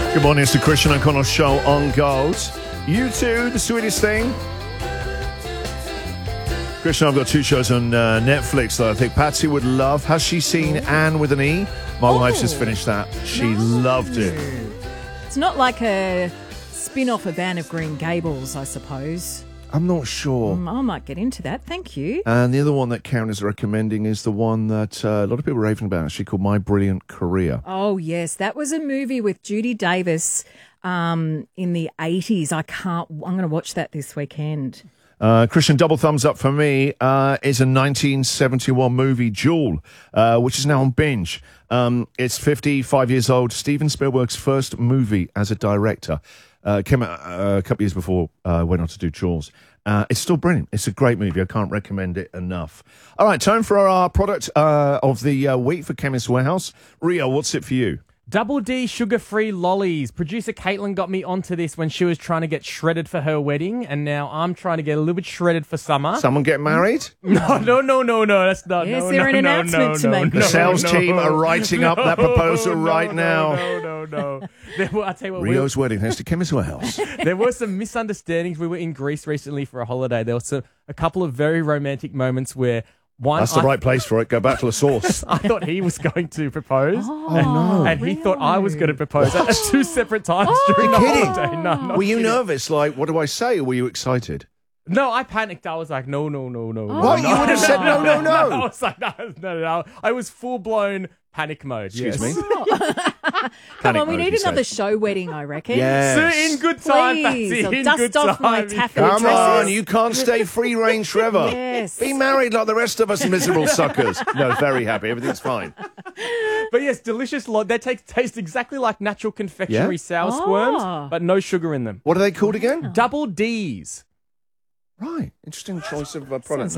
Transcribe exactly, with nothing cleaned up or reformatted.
Good morning, it's the Christian O'Connell Show on Gold. You two, the sweetest thing. Christian, I've got two shows on uh, Netflix that I think Patsy would love. Has she seen Anne with an E? My wife's just finished that. She loved it. It's not like a spin-off of Anne of Green Gables, I suppose. I'm not sure. Um, I might get into that. Thank you. And the other one that Karen is recommending is the one that uh, a lot of people are raving about, actually, called My Brilliant Career. Oh, yes. That was a movie with Judy Davis um, in the eighties. I can't... I'm going to watch that this weekend. Uh, Christian, double thumbs up for me, uh, is a nineteen seventy-one movie, Jewel, uh, which is now on Binge. Um, it's fifty-five years old. Steven Spielberg's first movie as a director. Uh, came out uh, a couple of years before uh, went on to do Jaws. Uh, it's still brilliant. It's a great movie. I can't recommend it enough. All right, time for our product uh, of the uh, week for Chemist Warehouse. Rio, what's it for you? Double D sugar-free lollies. Producer Caitlin got me onto this when she was trying to get shredded for her wedding, and now I'm trying to get a little bit shredded for summer. Someone get married? No, no, no, no, no. That's not. Yes, no, they're no, an no, announcement no, to no, make. no, The sales no, team are writing up that proposal no, right no, now. No, no, no. There were, I'll tell you what. Rio's wedding, thanks to Chemist Warehouse. There were some misunderstandings. We were in Greece recently for a holiday. There was some, a couple of very romantic moments where one. That's the I, right place for it. Go back to the source. I thought he was going to propose. Oh, no. And he thought I was going to propose at two separate times during the kidding? holiday. No, not Were you kidding. nervous? Like, what do I say? Or were you excited? No, I panicked. I was like, no, no, no, no. no, What? no. You would have said no, no, no. I was like, no, no, no, no. I was full-blown panic mode. Excuse yes. me? Come Panic on, we mode, need you say. another show wedding, I reckon. Yes. So in good time, Please, Patsy. I'll In dust good off my time. taffeta Come dresses. on, you can't stay free range forever. Yes. Be married like the rest of us miserable suckers. No, very happy. Everything's fine. But yes, delicious. Lo- they take, taste exactly like natural confectionery Yeah? sour Oh. squirms, but no sugar in them. What are they called again? Double D's. Right. Interesting choice of uh, product.